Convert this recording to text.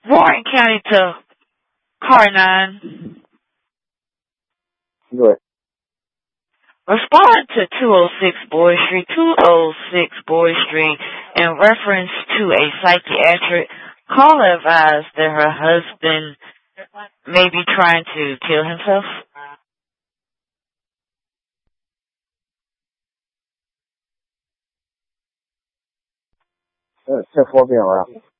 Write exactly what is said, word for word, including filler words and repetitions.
Warren County to Car nine. Good. Respond to two oh six Boyd Street, two oh six Boyd Street, in reference to a psychiatric call advised that her husband may be trying to kill himself. Uh, 这方便了。